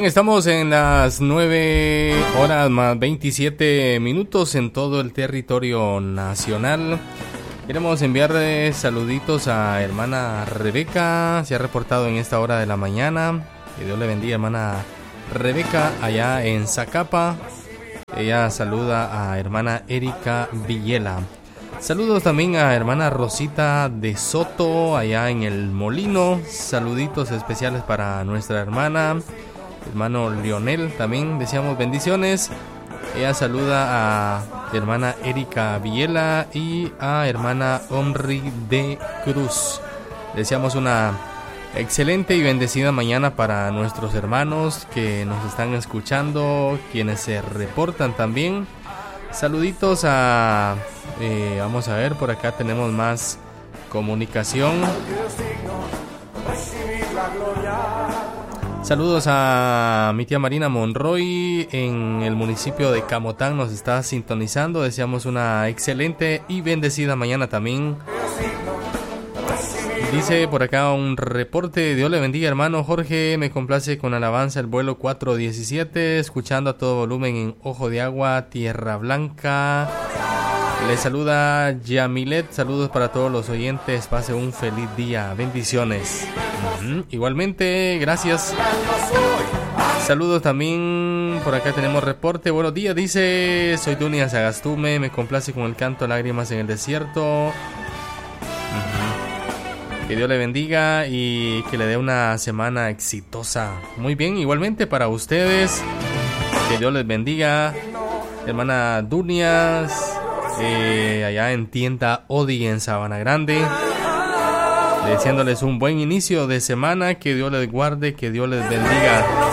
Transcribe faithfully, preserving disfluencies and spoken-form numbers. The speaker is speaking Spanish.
Bien, estamos en las nueve horas más veintisiete minutos en todo el territorio nacional. Queremos enviarle saluditos a hermana Rebeca, se ha reportado en esta hora de la mañana. Que Dios le bendiga, hermana Rebeca, allá en Zacapa. Ella saluda a hermana Erika Villela. Saludos también a hermana Rosita de Soto, allá en el Molino. Saluditos especiales para nuestra hermana. Hermano Lionel, también deseamos bendiciones. Ella saluda a hermana Erika Villela y a hermana Omri de Cruz. Deseamos una excelente y bendecida mañana para nuestros hermanos que nos están escuchando, quienes se reportan también. Saluditos a... Eh, vamos a ver, por acá tenemos más comunicación. Saludos a mi tía Marina Monroy en el municipio de Camotán, nos está sintonizando. Deseamos una excelente y bendecida mañana también. Dice por acá un reporte: Dios le bendiga, hermano Jorge, me complace con alabanza el vuelo cuatro diecisiete, escuchando a todo volumen en Ojo de Agua, Tierra Blanca. Le saluda Yamilet, saludos para todos los oyentes, pase un feliz día, bendiciones. Uh-huh. Igualmente, gracias. Saludos también, por acá tenemos reporte. Buenos días, dice, soy Dunia Sagastume, me complace con el canto Lágrimas en el Desierto. Uh-huh. Que Dios le bendiga y que le dé una semana exitosa. Muy bien, igualmente para ustedes, que Dios les bendiga, hermana Dunias. Eh, allá en Tienda Odi en Sabana Grande, deseándoles un buen inicio de semana, que Dios les guarde, que Dios les bendiga.